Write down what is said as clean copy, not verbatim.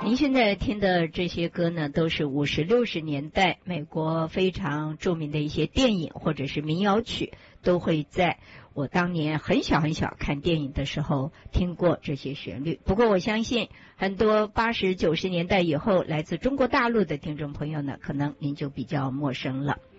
您现在听的这些歌呢，都是50、60年代美国非常著名的一些电影或者是民谣曲，都会在我当年很小很小看电影的时候听过这些旋律。不过我相信很多80、90年代以后来自中国大陆的听众朋友呢，可能您就比较陌生了。